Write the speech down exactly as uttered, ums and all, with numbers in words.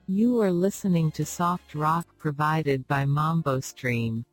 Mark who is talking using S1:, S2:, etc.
S1: You are listening to soft rock provided by Mambo Stream.